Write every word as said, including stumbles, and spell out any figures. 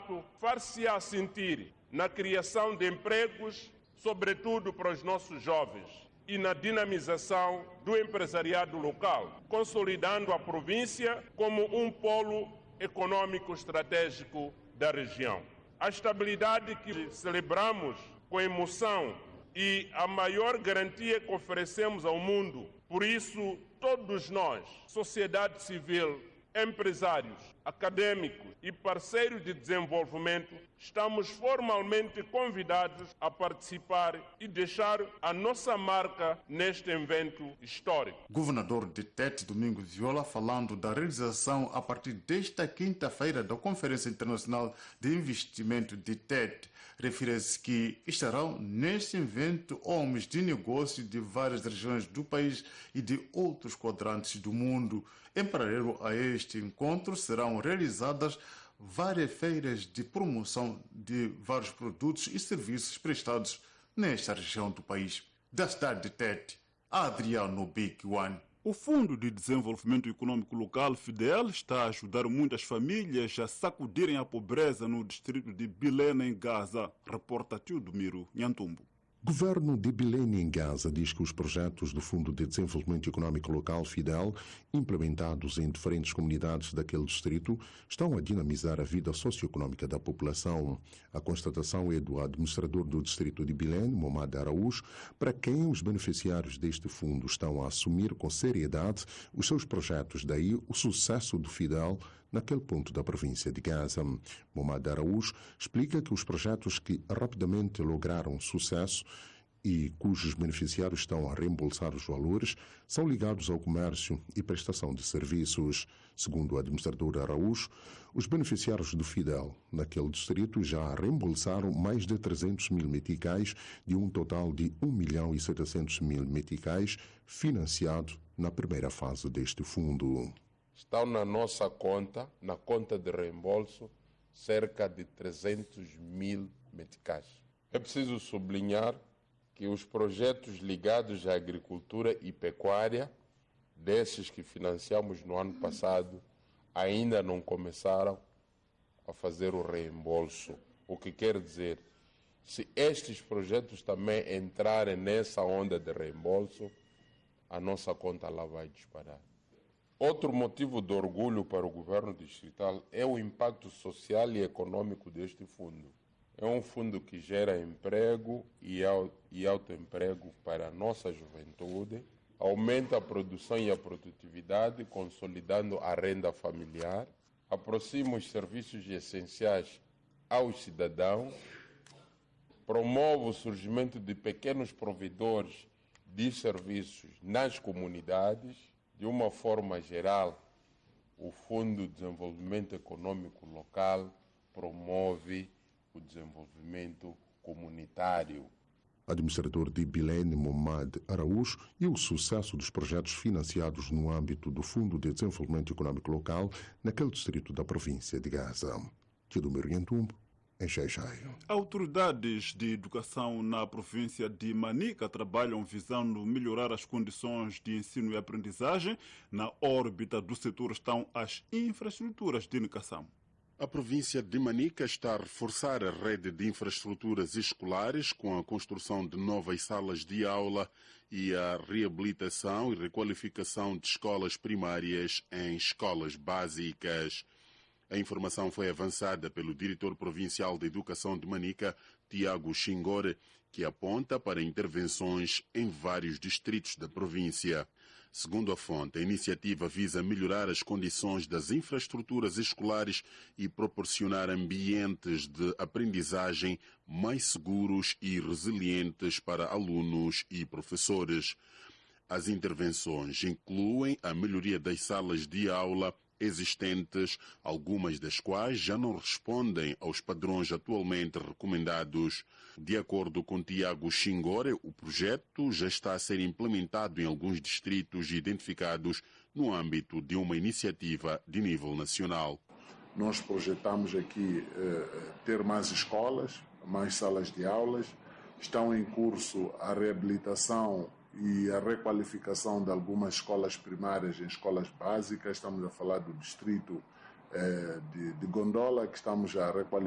impacto far-se-á sentir na criação de empregos, sobretudo para os nossos jovens, e na dinamização do empresariado local, consolidando a província como um polo econômico estratégico da região. A estabilidade que celebramos com emoção e a maior garantia que oferecemos ao mundo. Por isso, todos nós, sociedade civil, empresários, acadêmicos e parceiros de desenvolvimento, estamos formalmente convidados a participar e deixar a nossa marca neste evento histórico. Governador de Tete, Domingos Viola, falando da realização a partir desta quinta-feira da Conferência Internacional de Investimento de Tete, refere-se que estarão neste evento homens de negócio de várias regiões do país e de outros quadrantes do mundo. Em paralelo a este encontro, serão realizadas várias feiras de promoção de vários produtos e serviços prestados nesta região do país. Da cidade de Tete, Adriano Big One. O Fundo de Desenvolvimento Econômico Local, FIDEL, está a ajudar muitas famílias a sacudirem a pobreza no distrito de Bilene, em Gaza, reporta Teodomiro Nhantumbo. Governo de Bilene, em Gaza, diz que os projetos do Fundo de Desenvolvimento Econômico Local, FIDEL, implementados em diferentes comunidades daquele distrito, estão a dinamizar a vida socioeconômica da população. A constatação é do administrador do distrito de Bilene, Momad Araújo, para quem os beneficiários deste fundo estão a assumir com seriedade os seus projetos, daí o sucesso do FIDEL naquele ponto da província de Gaza. Momad Araújo explica que os projetos que rapidamente lograram sucesso e cujos beneficiários estão a reembolsar os valores são ligados ao comércio e prestação de serviços. Segundo o administrador Araújo, os beneficiários do FIDEL naquele distrito já reembolsaram mais de trezentos mil meticais de um total de um milhão e setecentos mil meticais financiado na primeira fase deste fundo. Estão na nossa conta, na conta de reembolso, cerca de trezentos mil meticais. É preciso sublinhar que os projetos ligados à agricultura e pecuária, desses que financiamos no ano passado, ainda não começaram a fazer o reembolso. O que quer dizer, se estes projetos também entrarem nessa onda de reembolso, a nossa conta lá vai disparar. Outro motivo de orgulho para o governo distrital é o impacto social e econômico deste fundo. É um fundo que gera emprego e autoemprego para a nossa juventude, aumenta a produção e a produtividade, consolidando a renda familiar, aproxima os serviços essenciais aos cidadãos, promove o surgimento de pequenos provedores de serviços nas comunidades. De uma forma geral, o Fundo de Desenvolvimento Econômico Local promove o desenvolvimento comunitário. Administrador de Bilene, Momad Araújo, e o sucesso dos projetos financiados no âmbito do Fundo de Desenvolvimento Econômico Local naquele distrito da província de Gaza. Teodomiro Nhantumbo, em Xai-Xai. Autoridades de educação na província de Manica trabalham visando melhorar as condições de ensino e aprendizagem. Na órbita do setor estão as infraestruturas de educação. A província de Manica está a reforçar a rede de infraestruturas escolares com a construção de novas salas de aula e a reabilitação e requalificação de escolas primárias em escolas básicas. A informação foi avançada pelo diretor provincial de Educação de Manica, Tiago Xingore, que aponta para intervenções em vários distritos da província. Segundo a fonte, a iniciativa visa melhorar as condições das infraestruturas escolares e proporcionar ambientes de aprendizagem mais seguros e resilientes para alunos e professores. As intervenções incluem a melhoria das salas de aula existentes, algumas das quais já não respondem aos padrões atualmente recomendados. De acordo com Tiago Xingore, o projeto já está a ser implementado em alguns distritos identificados no âmbito de uma iniciativa de nível nacional. Nós projetamos aqui eh, ter mais escolas, mais salas de aulas. Estão em curso a reabilitação e a requalificação de algumas escolas primárias em escolas básicas. Estamos a falar do distrito eh, de, de Gondola, que estamos a requalificar